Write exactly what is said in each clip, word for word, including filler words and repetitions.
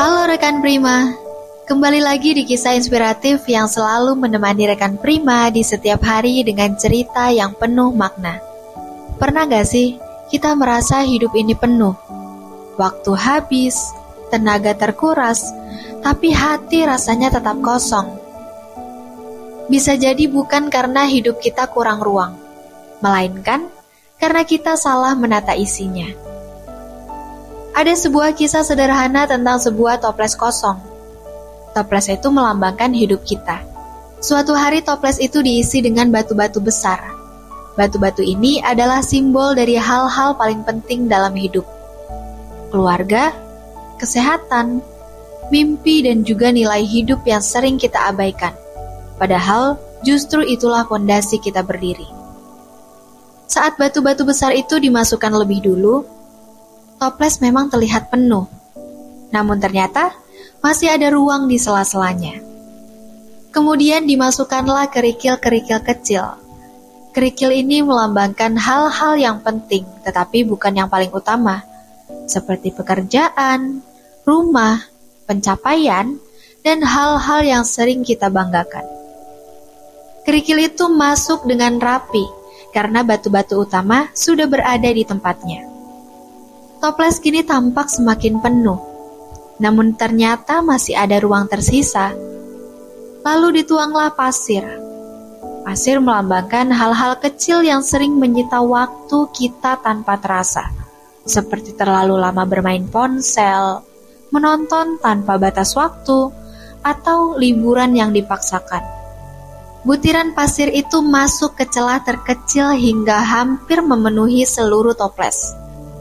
Halo rekan Prima, kembali lagi di kisah inspiratif yang selalu menemani rekan Prima di setiap hari dengan cerita yang penuh makna. Pernah gak sih kita merasa hidup ini penuh? Waktu habis, tenaga terkuras, tapi hati rasanya tetap kosong. Bisa jadi bukan karena hidup kita kurang ruang, melainkan karena kita salah menata isinya. Ada sebuah kisah sederhana tentang sebuah toples kosong. Toples itu melambangkan hidup kita. Suatu hari toples itu diisi dengan batu-batu besar. Batu-batu ini adalah simbol dari hal-hal paling penting dalam hidup. Keluarga, kesehatan, mimpi dan juga nilai hidup yang sering kita abaikan. Padahal justru itulah fondasi kita berdiri. Saat batu-batu besar itu dimasukkan lebih dulu, toples memang terlihat penuh, namun ternyata masih ada ruang di sela-selanya. Kemudian dimasukkanlah kerikil-kerikil kecil. Kerikil ini melambangkan hal-hal yang penting, tetapi bukan yang paling utama, seperti pekerjaan, rumah, pencapaian, dan hal-hal yang sering kita banggakan. Kerikil itu masuk dengan rapi, karena batu-batu utama sudah berada di tempatnya. Toples kini tampak semakin penuh, namun ternyata masih ada ruang tersisa. Lalu dituanglah pasir. Pasir melambangkan hal-hal kecil yang sering menyita waktu kita tanpa terasa, seperti terlalu lama bermain ponsel, menonton tanpa batas waktu, atau liburan yang dipaksakan. Butiran pasir itu masuk ke celah terkecil hingga hampir memenuhi seluruh toples.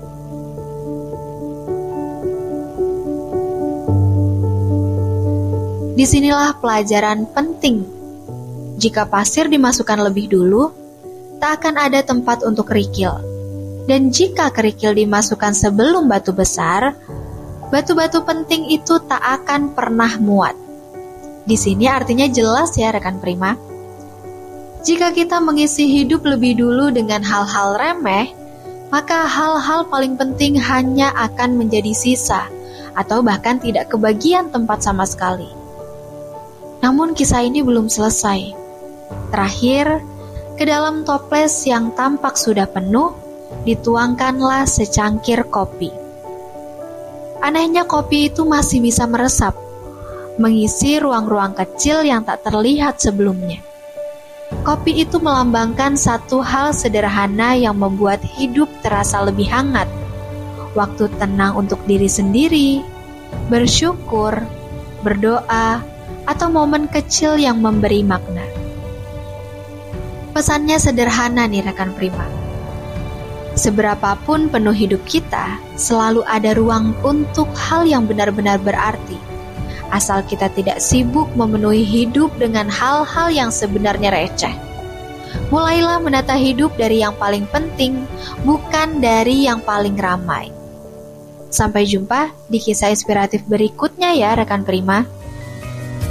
Disinilah pelajaran penting. Jika pasir dimasukkan lebih dulu, tak akan ada tempat untuk kerikil. Dan jika kerikil dimasukkan sebelum batu besar, batu-batu penting itu tak akan pernah muat. Di sini artinya jelas ya rekan Prima. Jika kita mengisi hidup lebih dulu dengan hal-hal remeh, maka hal-hal paling penting hanya akan menjadi sisa, atau bahkan tidak kebagian tempat sama sekali. Namun kisah ini belum selesai. Terakhir, ke dalam toples yang tampak sudah penuh, dituangkanlah secangkir kopi. Anehnya kopi itu masih bisa meresap, mengisi ruang-ruang kecil yang tak terlihat sebelumnya. Kopi itu melambangkan satu hal sederhana yang membuat hidup terasa lebih hangat. Waktu tenang untuk diri sendiri, bersyukur, berdoa, atau momen kecil yang memberi makna. Pesannya sederhana nih rekan Prima. Seberapapun penuh hidup kita, selalu ada ruang untuk hal yang benar-benar berarti. Asal kita tidak sibuk memenuhi hidup dengan hal-hal yang sebenarnya receh. Mulailah menata hidup dari yang paling penting, bukan dari yang paling ramai. Sampai jumpa di kisah inspiratif berikutnya ya rekan Prima.